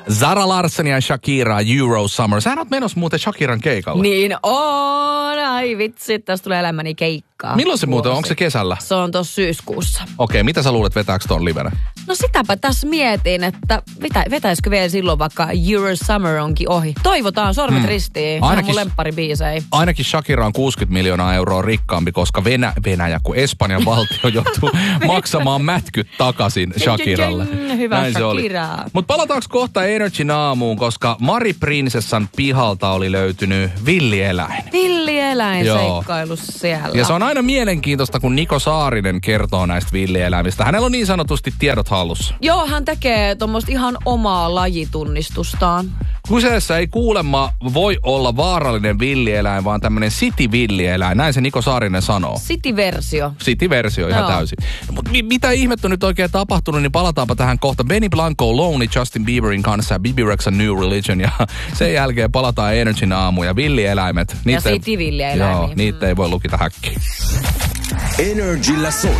Zara Larsson ja Shakira, Euro Summer. Sähän oot menossa muuten Shakiran keikalle. Niin on. Ai vitsi, tästä tulee elämäni keikkaa. Milloin se muuten? Onko se kesällä? Se on tuossa syyskuussa. Okei, mitä sä luulet, vetääkö ton livenä? No sitäpä tässä mietin, että vetäisikö vielä silloin vaikka Euro Summer onkin ohi. Toivotaan, sormet ristiin. Se on mun lempparibiisei. Ainakin Shakira on 60 miljoonaa euroa rikkaampi, koska Venäjä, kun Espanjan valtio joutuu maksamaan mätkyt takaisin Shakiralle. Hyvä Shakira. Mutta palataanko kohta Energyn aamuun, koska Mari Prinsessan pihalta oli löytynyt villieläin. Villieläin seikkailussa siellä. Ja se on aina mielenkiintoista, kun Niko Saarinen kertoo näistä villieläimistä. Hänellä on niin sanotusti tiedot hallussa. Joo, hän tekee tuommoista ihan omaa lajitunnistustaan. Kyseessä ei kuulemma voi olla vaarallinen villieläin, vaan tämmöinen city-villieläin. Näin se Niko Saarinen sanoo. City-versio. City-versio ihan täysin. Mutta mitä ihmettä nyt oikein tapahtunut, niin palataanpa tähän kohta. Benny Blanco, Lonely, Justin Bieberin kanssa ja Bibi Rexha New Religion. Ja sen jälkeen palataan Energyn aamuun ja villieläimet. Ja city-villieläimiä. Joo, niitä ei voi lukita häkkiin. Energillä soi.